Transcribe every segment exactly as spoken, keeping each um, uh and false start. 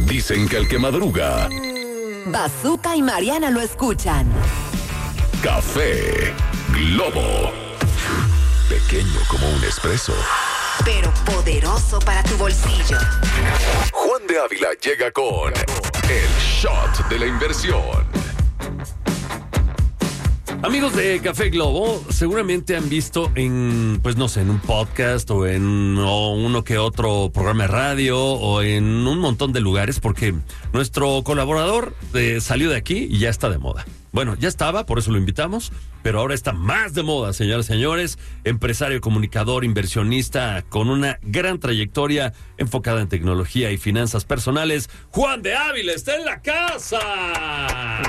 Dicen que el que madruga, Bazooka y Mariana lo escuchan. Café Globo. Pequeño como un espresso, pero poderoso para tu bolsillo. Juan de Ávila llega con el shot de la inversión. Amigos de Café Globo, seguramente han visto en, pues no sé, en un podcast o en o uno que otro programa de radio o en un montón de lugares, porque nuestro colaborador eh, salió de aquí y ya está de moda. Bueno, ya estaba, por eso lo invitamos, pero ahora está más de moda, señoras y señores. Empresario, comunicador, inversionista, con una gran trayectoria enfocada en tecnología y finanzas personales. Juan de Ávila está en la casa.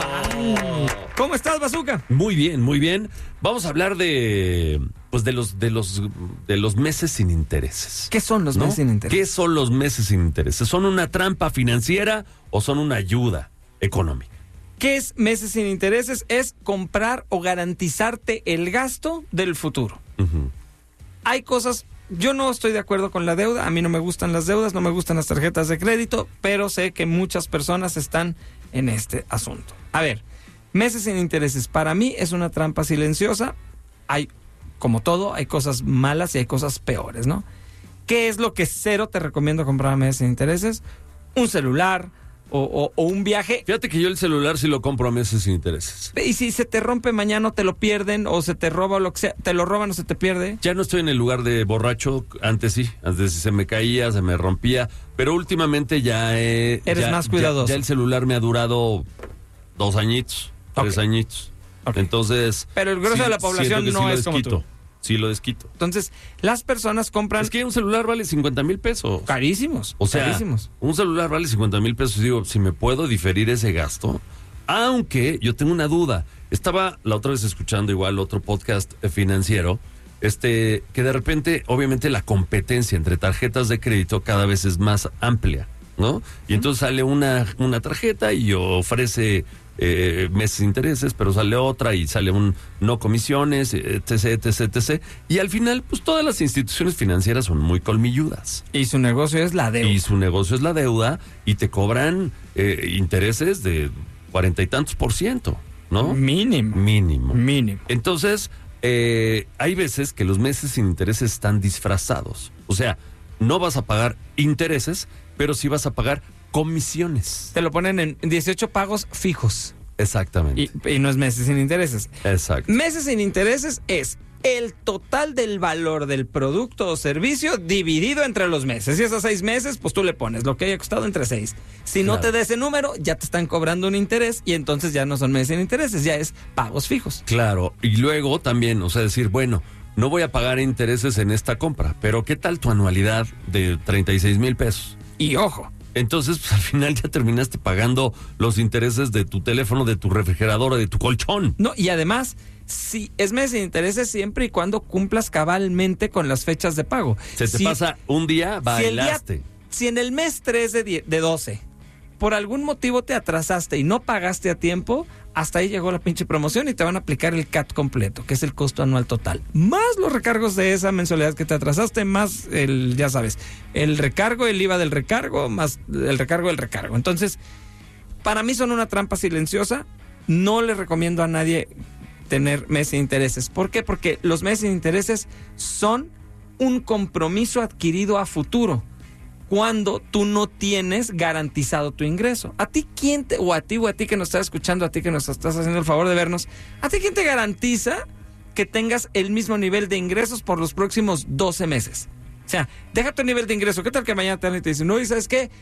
Wow. ¿Cómo estás, Bazooka? Muy bien, muy bien. Vamos a hablar de, pues de los, de los, de los meses sin intereses. ¿Qué son los ¿no? meses sin intereses? ¿Qué son los meses sin intereses? ¿Son una trampa financiera o son una ayuda económica? ¿Qué es meses sin intereses? Es comprar o garantizarte el gasto del futuro. Uh-huh. Hay cosas, yo no estoy de acuerdo con la deuda, a mí no me gustan las deudas, no me gustan las tarjetas de crédito, pero sé que muchas personas están en este asunto. A ver, meses sin intereses, para mí es una trampa silenciosa. Hay, como todo, hay cosas malas y hay cosas peores, ¿no? ¿Qué es lo que cero te recomiendo comprar a meses sin intereses? Un celular. O, o, o un viaje. Fíjate que yo el celular sí lo compro a meses sin intereses. Y si se te rompe mañana, te lo pierden, o se te roba o lo que sea, te lo roban o se te pierde. Ya no estoy en el lugar de borracho, antes sí, antes se me caía, se me rompía, pero últimamente ya he... Eres ya, más cuidadoso. Ya, ya el celular me ha durado dos añitos, okay. tres añitos. Okay. Entonces... Pero el grueso sí, de la población no sí es como tú. Sí lo desquito. Entonces, las personas compran... Es que un celular vale cincuenta mil pesos. Carísimos. O sea, carísimos. Un celular vale cincuenta mil pesos. Digo, si me puedo diferir ese gasto. Aunque yo tengo una duda. Estaba la otra vez escuchando igual otro podcast financiero. Este, que de repente, obviamente, la competencia entre tarjetas de crédito cada vez es más amplia, ¿no? Y entonces sale una, una tarjeta y ofrece... Eh, meses de intereses, pero sale otra y sale un no comisiones, etc, etc, etc. Y al final, pues todas las instituciones financieras son muy colmilludas. Y su negocio es la deuda. Y su negocio es la deuda y te cobran eh, intereses de cuarenta y tantos por ciento, ¿no? Mínimo. Mínimo. Mínimo. Entonces, eh, hay veces que los meses sin intereses están disfrazados. O sea, no vas a pagar intereses, pero sí vas a pagar comisiones. Te lo ponen en dieciocho pagos fijos. Exactamente. Y, y no es meses sin intereses. Exacto. Meses sin intereses es el total del valor del producto o servicio dividido entre los meses. Si es a seis meses, pues tú le pones lo que haya costado entre seis. Si no claro. te da ese número, ya te están cobrando un interés y entonces ya no son meses sin intereses, ya es pagos fijos. Claro. Y luego también, o sea, decir, bueno, no voy a pagar intereses en esta compra, pero ¿qué tal tu anualidad de treinta y seis mil pesos? Y ojo. Entonces, pues al final ya terminaste pagando los intereses de tu teléfono, de tu refrigeradora, de tu colchón. No, y además, sí, es mes sin intereses siempre y cuando cumplas cabalmente con las fechas de pago. Se te si, pasa un día, bailaste. Si, el día, si en el mes tres de, diez, de doce, por algún motivo te atrasaste y no pagaste a tiempo, hasta ahí llegó la pinche promoción y te van a aplicar el C A T completo, que es el costo anual total. Más los recargos de esa mensualidad que te atrasaste, más el, ya sabes, el recargo, el I V A del recargo, más el recargo del recargo. Entonces, para mí son una trampa silenciosa. No le recomiendo a nadie tener meses de intereses. ¿Por qué? Porque los meses de intereses son un compromiso adquirido a futuro, cuando tú no tienes garantizado tu ingreso. ¿A ti quién te, o a ti o a ti que nos estás escuchando, a ti que nos estás haciendo el favor de vernos, a ti quién te garantiza que tengas el mismo nivel de ingresos por los próximos doce meses? O sea, deja tu nivel de ingreso. ¿Qué tal que mañana te dan y te dicen, no, y sabes qué?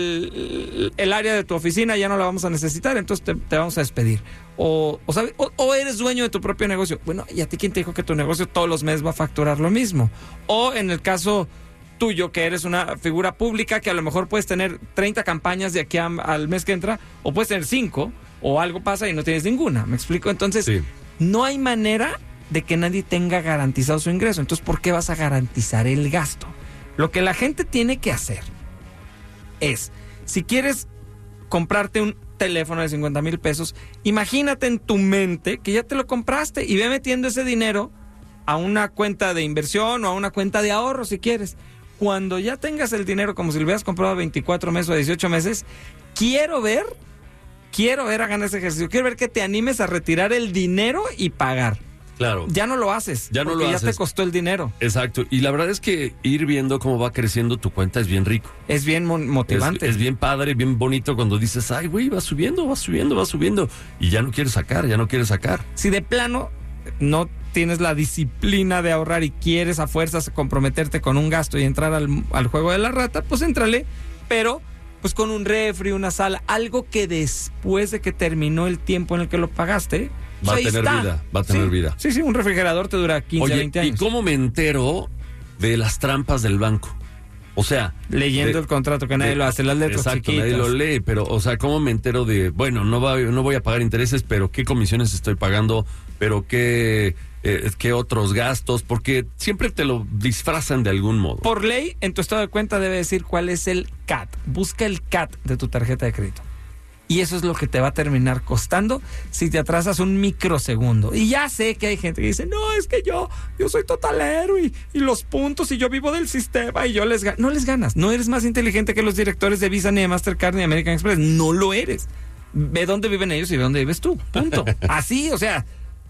El, el área de tu oficina ya no la vamos a necesitar, entonces te, te vamos a despedir. O, o, ¿sabe? o, o eres dueño de tu propio negocio. Bueno, ¿y a ti quién te dijo que tu negocio todos los meses va a facturar lo mismo? O en el caso tuyo, que eres una figura pública, que a lo mejor puedes tener treinta campañas de aquí a, al mes que entra, o puedes tener cinco, o algo pasa y no tienes ninguna. ¿Me explico? Entonces, sí. No hay manera de que nadie tenga garantizado su ingreso. Entonces, ¿por qué vas a garantizar el gasto? Lo que la gente tiene que hacer es, si quieres comprarte un teléfono de cincuenta mil pesos, imagínate en tu mente que ya te lo compraste y ve metiendo ese dinero a una cuenta de inversión o a una cuenta de ahorro si quieres. cuando ya tengas el dinero como si lo hubieras comprado a veinticuatro meses o dieciocho meses, quiero ver, quiero ver, hagan ese ejercicio, quiero ver que te animes a retirar el dinero y pagar. Claro. Ya no lo haces, Ya no porque lo ya haces. te costó el dinero. Exacto. Y la verdad es que ir viendo cómo va creciendo tu cuenta es bien rico. Es bien mon- Es, motivante. es bien padre, bien bonito cuando dices, ay, güey, va subiendo, va subiendo, va subiendo. Y ya no quieres sacar, ya no quieres sacar. Si de plano no tienes la disciplina de ahorrar y quieres a fuerzas comprometerte con un gasto y entrar al, al juego de la rata, pues éntrale, pero pues con un refri, una sala, algo que después de que terminó el tiempo en el que lo pagaste, pues Va a ahí tener está. vida, va a tener Sí, vida. Sí, sí, un refrigerador te dura quince, Oye, veinte ¿y años. cómo me entero de las trampas del banco? O sea, Leyendo de- el contrato, que nadie de- lo hace, las letras exacto, chiquitas. nadie lo lee, pero, o sea, ¿cómo me entero de, bueno, no, va, no voy a pagar intereses, pero qué comisiones estoy pagando, pero qué, eh, qué otros gastos? Porque siempre te lo disfrazan de algún modo. Por ley, en tu estado de cuenta debe decir cuál es el C A T. Busca el C A T de tu tarjeta de crédito. Y eso es lo que te va a terminar costando si te atrasas un microsegundo. Y ya sé que hay gente que dice, no, es que yo, yo soy totalero y, y los puntos y yo vivo del sistema y yo les gano. No les ganas. No eres más inteligente que los directores de Visa, ni de Mastercard, ni de American Express. No lo eres. Ve dónde viven ellos y ve dónde vives tú. Punto. Así, o sea,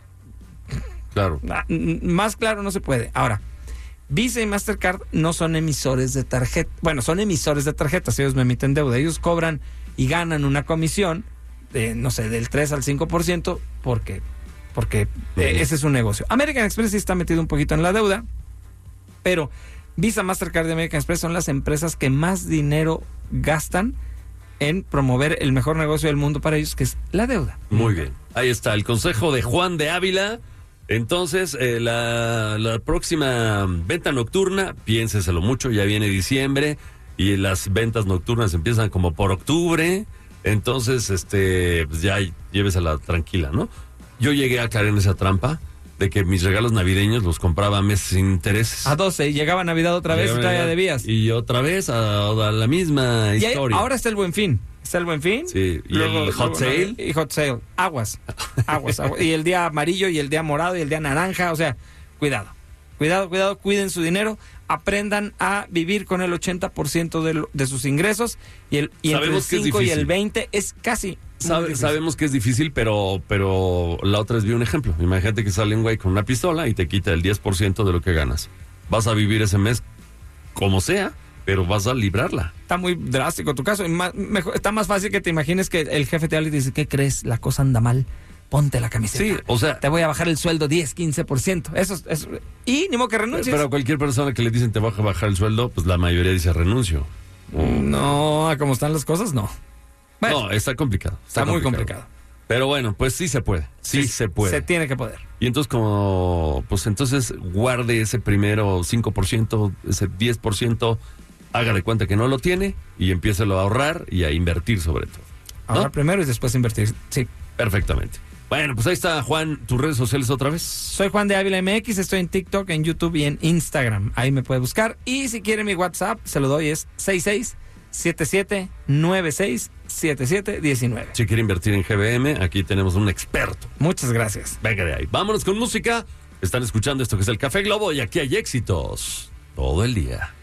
Claro. ah, n- más claro no se puede. Ahora, Visa y Mastercard no son emisores de tarjeta. Bueno, son emisores de tarjetas. Ellos me emiten deuda. Ellos cobran y ganan una comisión de, no sé, del tres al cinco por ciento porque, porque eh, ese es un negocio. American Express sí está metido un poquito en la deuda, pero Visa, Mastercard y American Express son las empresas que más dinero gastan en promover el mejor negocio del mundo para ellos, que es la deuda. Muy bien. Ahí está el consejo de Juan de Ávila. Entonces, eh, la, la próxima venta nocturna, piénseselo mucho, ya viene diciembre y las ventas nocturnas empiezan como por octubre. Entonces, este, pues ya llévesela tranquila, ¿no? Yo llegué a caer en esa trampa de que mis regalos navideños los compraba a meses sin intereses. A doce y llegaba Navidad otra vez y todavía debías. Y otra vez a, a la misma Y ahí- historia. ahora está el Buen Fin. Está el Buen Fin. Sí, y el Hot Sale. Y Hot Sale. Aguas. Aguas, aguas. Y el día amarillo y el día morado y el día naranja. O sea, cuidado. Cuidado, cuidado. Cuiden su dinero. Aprendan a vivir con el ochenta por ciento de, lo- de sus ingresos. Y, el, y entre el Sabemos que es cinco y el difícil. veinte es casi. muy Sabe- difícil. sabemos que es difícil, pero, pero la otra vez vi un ejemplo. Imagínate que sale un güey con una pistola y te quita el diez por ciento de lo que ganas. Vas a vivir ese mes como sea, pero vas a librarla. Está muy drástico tu caso. Y más- mejor- está más fácil que te imagines que el jefe te habla y te dice, ¿qué crees? La cosa anda mal. Ponte la camiseta. Sí, o sea, Te voy a bajar el sueldo diez, quince por ciento. Eso, es- eso y ni modo que renuncies. pero a cualquier persona que le dicen te va a bajar el sueldo, pues la mayoría dice renuncio. No, a como están las cosas, no. Bueno, No, está complicado. está muy complicado. Pero bueno, pues sí se puede. Sí, se puede. Se tiene que poder. Y entonces como, pues entonces guarde ese primero cinco por ciento, ese diez por ciento, haga de cuenta que no lo tiene y empiece a ahorrar y a invertir sobre todo. ¿no? Ahora primero y después invertir. Sí. Perfectamente. Bueno, pues ahí está, Juan, tus redes sociales otra vez. Soy Juan de Ávila M X, estoy en TikTok, en YouTube y en Instagram. Ahí me puede buscar. Y si quiere mi WhatsApp, se lo doy, es seis seis siete siete nueve seis siete siete uno nueve. Si quiere invertir en G B M, aquí tenemos un experto. Muchas gracias. Venga de ahí. Vámonos con música. Están escuchando esto que es el Café Globo y aquí hay éxitos todo el día.